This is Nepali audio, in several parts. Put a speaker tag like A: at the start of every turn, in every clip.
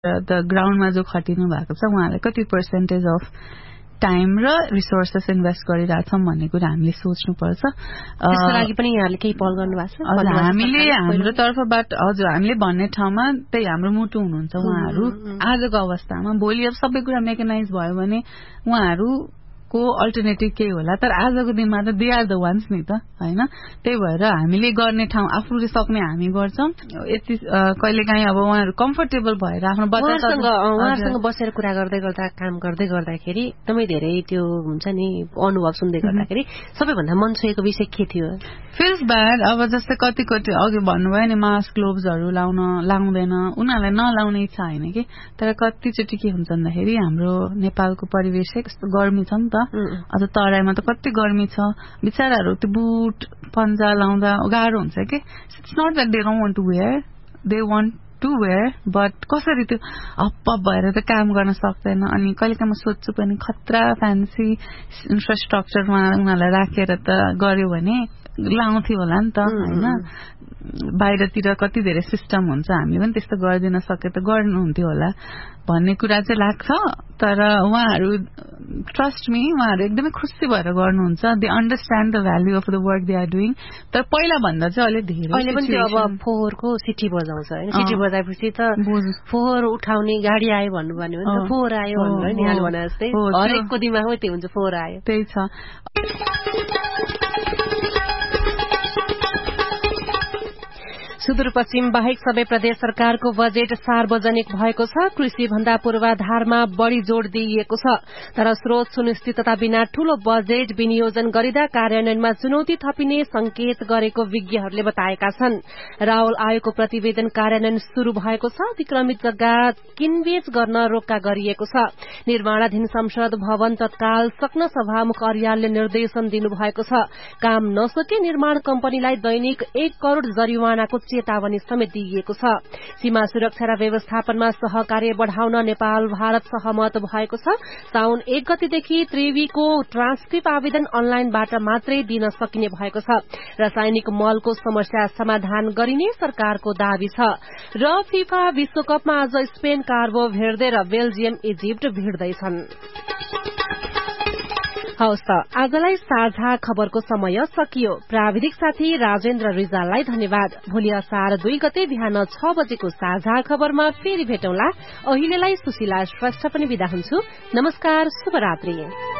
A: द ग्राउन्डमा जो खटिनु भएको छ उहाँलाई कति पर्सेन्टेज अफ टाइम र रिसोर्सेस इन्भेस्ट गरिरहेछौँ भन्ने कुरा हामीले सोच्नुपर्छ।
B: त्यसको लागि पनि यहाँले केही पहल गर्नुभएको छ?
A: हामीले हाम्रो तर्फबाट हजुर हामीले भन्ने ठाउँमा त्यही हाम्रो मुटु हुनुहुन्छ उहाँहरू। आजको अवस्थामा भोलि अब सबै कुरा मेकानाइज भयो भने उहाँहरूको अल्टरनेटिभ केही होला, तर आजको दिनमा त दे आर द वान्स नि त होइन। त्यही भएर हामीले गर्ने ठाउँ आफूले सक्ने हामी गर्छौँ। यति कहिलेकाहीँ अब उहाँहरू कम्फर्टेबल भएर आफ्नो
B: उहाँहरूसँग बसेर कुरा गर्दै गर्दा काम गर्दै गर्दाखेरि एकदमै धेरै त्यो हुन्छ नि अनुभव सुन्दै गर्दाखेरि सबैभन्दा मन छोएको विषय के थियो?
A: Feels bad. अब जस्तै कति अघि भन्नुभयो नि मास्क ग्लोभ्सहरू लाउँदैन, उनीहरूलाई नलाउने इच्छा होइन कि, तर कतिचोटि के हुन्छ भन्दाखेरि हाम्रो नेपालको परिवेश कस्तो गर्मी छ नि त, अझ तराईमा त कति गर्मी छ, बिचराहरू त्यो बुट पन्जा लाउँदा गाह्रो हुन्छ कि। It's not that they don't want to wear, they want to wear, but कसरी त्यो हप्प भएर त काम गर्न सक्दैन। अनि कहिलेकाहीँ म सोध्छु पनि खतरा फ्यान्सी इन्फ्रास्ट्रक्चरमा उनीहरूलाई राखेर त गर्यो भने लाउँथ्यो होला नि त होइन। बाहिरतिर कति धेरै सिस्टम हुन्छ, हामीले पनि त्यस्तो गरिदिन सके त गर्नुहुन्थ्यो होला भन्ने कुरा चाहिँ लाग्छ। तर उहाँहरू ट्रस्ट मी उहाँहरू एकदमै खुसी भएर गर्नुहुन्छ। They understand the value of the work they are doing. तर पहिला भन्दा चाहिँ अहिले धेरै
B: अहिले पनि त्यो अब फोहोरको सिटी बजाउँछ होइन, सिटी बजाएपछि त फोहोर उठाउने गाडी आयो भन्नुभयो भने फोहोर आयो भन्नुभयो नि, हाल भने जस्तै हरेकको दिमागमै त्यो हुन्छ फोहोर आयो।
A: त्यही छ।
B: सुदूरपश्चिम बाहेक सबै प्रदेश सरकारको बजेट सार्वजनिक भएको छ। कृषि भन्दा पूर्वाधारमा बढ़ी जोड़ दिइएको छ, तर स्रोत सुनिश्चितता बिना ठूलो बजेट विनियोजन गरिँदा कार्यान्वयनमा चुनौती थपिने संकेत गरेको विज्ञहरूले बताएका छन्। रावल आयोगको प्रतिवेदन कार्यान्वयन शुरू भएको छ। अतिक्रमित जग्गा किनबेच गर्न रोक्का गरिएको छ। निर्माणाधीन संसद भवन तत्काल सक्न सभामुख अर्यालले निर्देशन दिनुभएको छ। काम नसके निर्माण कम्पनीलाई दैनिक 1 करोड़ जरिवानाको चेतावनी समेत दिइएको छ। सीमा सुरक्षा र व्यवस्थापनमा सहकार्य बढ़ाउन नेपाल भारत सहमत भएको छ। साउन 1 गतेदेखि त्रिवीको ट्रान्सक्रिप्ट आवेदन अनलाइनबाट मात्रै दिन सकिने भएको छ। रासायनिक मलको समस्या समाधान गरिने सरकारको दावी छ। र फिफा विश्वकपमा आज स्पेन कार्बो भेर्दे र बेल्जियम इजिप्ट भिड्दैछन्। हवस् त आजलाई साझा खबरको समय सकियो। प्राविधिक साथी राजेन्द्र रिजाललाई धन्यवाद। भोलि असार 2 गते बिहान 6 बजेको साझा खबरमा फेरि भेटौँला। अहिलेलाई सुशीला श्रेष्ठ पनि बिदा हुन्छु। नमस्कार, शुभरात्रि।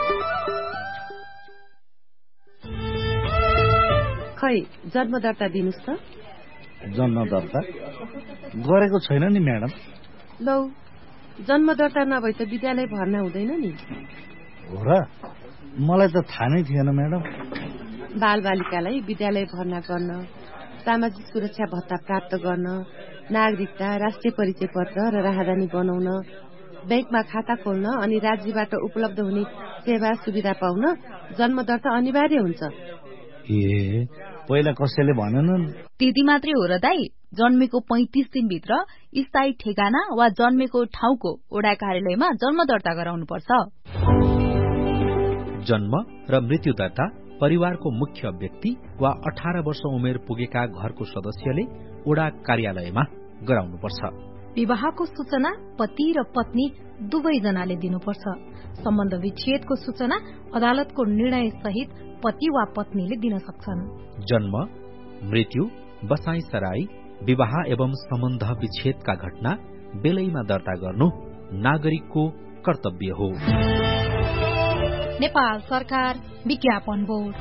B: खै जन्म दर्ता दिनुस् त।
C: जन्म दर्ता गरेको छैन नि म्याडम।
B: लौ जन्म दर्ता नभए त विद्यालय भर्ना हुँदैन नि।
C: हो र, मलाई त थाहा नै थिएन म्याडम।
B: बालबालिकालाई विद्यालय भर्ना गर्न, सामाजिक सुरक्षा भत्ता प्राप्त गर्न, नागरिकता, राष्ट्रिय परिचय पत्र र राहदानी बनाउन, बैंकमा खाता खोल्न अनि राज्यबाट उपलब्ध हुने सेवा सुविधा पाउन जन्म दर्ता अनिवार्य हुन्छ।
C: ए पहिला कसैले भनेनन्?
D: त्यति मात्रै हो र दाइ। जन्मेको 35 दिनभित्र स्थायी ठेगाना वा जन्मेको ठाउँको वडा कार्यालयमा जन्म दर्ता गराउनुपर्छ।
E: जन्म र मृत्यु दर्ता परिवारको मुख्य व्यक्ति वा 18 वर्ष उमेर पुगेका घरको सदस्यले वडा कार्यालयमा गराउनुपर्छ।
F: विवाहको सूचना पति र पत्नी दुवैजनाले दिनुपर्छ। सम्बन्ध विच्छेदको सूचना अदालतको निर्णय सहित पति वा पत्नीले दिन सक्छन्।
E: जन्म, मृत्यु, बसाई सराई, विवाह एवं सम्बन्ध विच्छेदका घटना बेलैमा दर्ता गर्नु नागरिकको कर्तव्य हो।
F: नेपाल सरकार विज्ञापन board.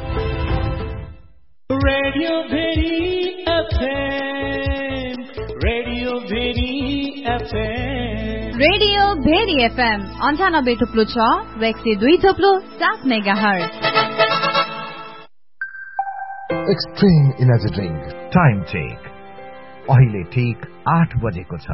G: Radio very FM, radio very FM,
D: radio very FM 98.6 र 102.7 megahertz.
H: Extreme energy drink time check अहिले ठीक 8 बजेको छ।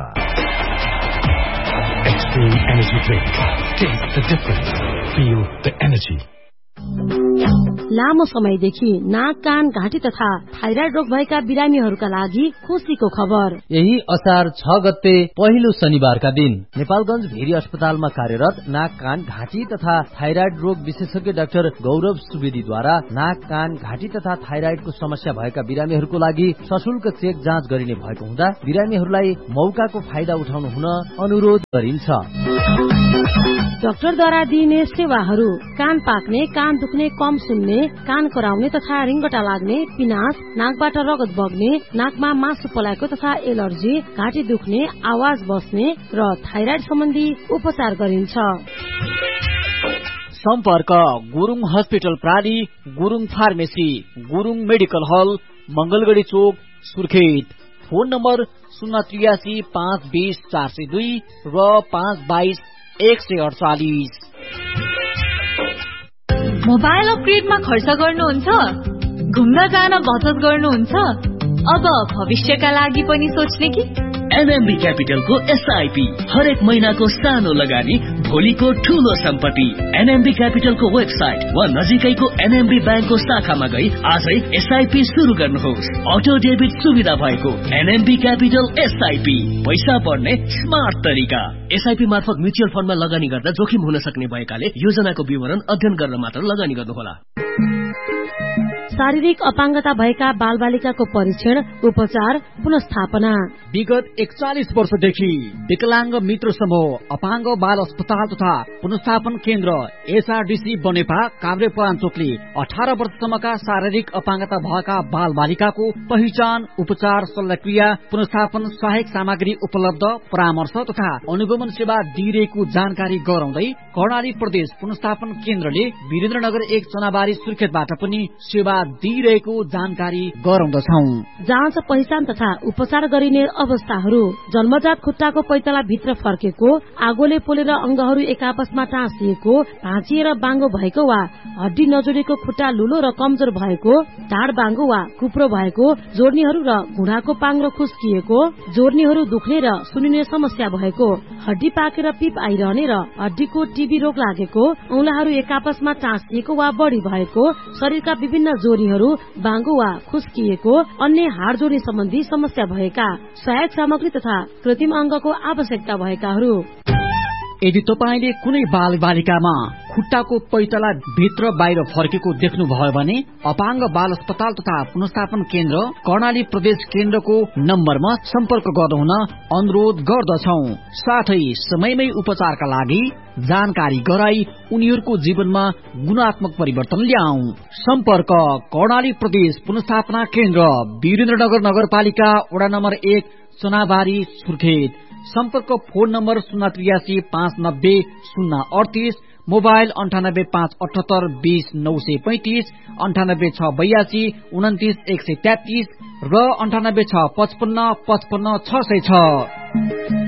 H: Extreme energy drink, test the difference, feel the energy.
B: लामो समयदेखि नाक कान घाँटी तथा थाइराइड रोग भएका बिरामीहरूका लागि खुसीको खबर।
I: यही असार 6 गते पहिलो शनिबारका दिन
J: नेपालगञ्ज भेरी अस्पतालमा कार्यरत नाक कान घाँटी तथा थाइराइड रोग विशेषज्ञ डाक्टर गौरव सुवेदीद्वारा नाक कान घाँटी तथा थाइराइडको समस्या भएका बिरामीहरूको लागि सशुल्क चेक जाँच गरिने भएको हुँदा बिरामीहरूलाई मौकाको फाइदा उठाउनु हुन अनुरोध गरिन्छ।
B: डाक्टरद्वारा दिइने सेवाहरू कान पाक्ने, कान दुख्ने, कम सुन्ने, कान कराउने तथा रिङ्गटा लाग्ने, पिनास, नाकबाट रगत बग्ने, नाकमा मासु पलाएको तथा एलर्जी, घाँटी दुख्ने, आवाज बस्ने र थाइराइड सम्बन्धी उपचार गरिन्छ।
K: सम्पर्क Gurung hospital प्राली, Gurung pharmacy, Gurung medical हल, मंगलगढ़ी चोक, सुर्खेत। फोन नम्बर 083 520 402 र 522 148।
D: मोबाइल अपग्रेडमा खर्च गर्नुहुन्छ? घुम्न जान बचत गर्नुहुन्छ? अब भविष्यका लागि पनि सोच्ने कि?
L: एनएमबी क्यापिटलको एसआईपी हरेक महिनाको सानो लगानी भोलिको ठूलो सम्पत्ति। एनएमबी क्यापिटलको वेबसाइट वा नजिकैको एनएमबी ब्याङ्कको शाखामा गई आजै एसआईपी सुरु गर्नुहोस्। अटो डेबिट सुविधा भएको एनएमबी क्यापिटल एसआईपी, पैसा बढ्ने स्मार्ट तरिका। एसआईपी मार्फत म्युचुअल फन्डमा लगानी गर्दा जोखिम हुन सक्ने भएकाले योजनाको विवरण अध्ययन गरेर मात्र लगानी गर्नुहोला।
B: शारीरिक अपाङ्गता भएका बालबालिकाको परीक्षण, उपचार, पुनस्थापना।
K: विगत 41 वर्षदेखि विकलांग मित्र समूह अपाङ्ग बाल अस्पताल तथा पुनस्थापन केन्द्र एसआरडीसी बनेपा काभ्रेपलाञ्चोकले 18 वर्षसम्मका शारीरिक अपाङ्गता भएका बाल बालिकाको पहिचान, उपचार, शल्यक्रिया, पुनस्थापन, सहायक सामग्री उपलब्ध, परामर्श तथा अनुगमन सेवा दिइरहेको जानकारी गराउँदै कर्णाली प्रदेश पुनस्थापन केन्द्रले वीरेन्द्रनगर 1 चनाबारी सुर्खेतबाट पनि सेवा दिइरहेको जानकारी गराउँदछौं।
B: जाँच, पहिचान तथा उपचार गरिने अवस्थाहरू: जन्मजात खुट्टाको पैताला भित्र फर्केको, आगोले पोलेर अंगहरू एक आपसमा टाँसिएको, भाँचिएर बाङ्गो भएको वा हड्डी नजोडेको खुट्टा लुलो र कमजोर भएको, ढाड बाङ्गो वा कुप्रो भएको, जोर्नीहरू र घुँडाको पाङ्रो खुस्किएको, जोर्नीहरू दुख्ने र सुनिने समस्या भएको, हड्डी पाकेर पिप आइरहने र हड्डीको टिबी रोग लागेको, औंलाहरू एक आपसमा टाँसिएको वा बढी भएको, शरीरका विभिन्न जोर्नीहरू बाङ्गो वा खुस्किएको, अन्य हाड जोड्ने सम्बन्धी समस्या भएका, सहायक सामग्री तथा कृत्रिम अंगको आवश्यकता भएकाहरू।
K: यदि तपाईले कुनै बाल बालिकामा खुट्टाको पैताला भित्र बाहिर फर्केको देख्नुभयो भने अपाङ्ग बाल अस्पताल तथा पुनस्थापन केन्द्र कर्णाली प्रदेश केन्द्रको नम्बरमा सम्पर्क गर्नुहुन अनुरोध गर्दछौ। साथै समयमै उपचारका लागि जानकारी गराई उनीहरूको जीवनमा गुणात्मक परिवर्तन ल्याऊ। सम्पर्क कर्णाली प्रदेश पुनस्थापना केन्द्र, वीरेन्द्रनगर नगरपालिका, वडा नम्बर 1 चनाबारी, सुर्खेत। सम्पर्क फोन नम्बर 083 590 038, मोबाइल 98 578 20 935, 98 682 29 133 र 98 655 55 606।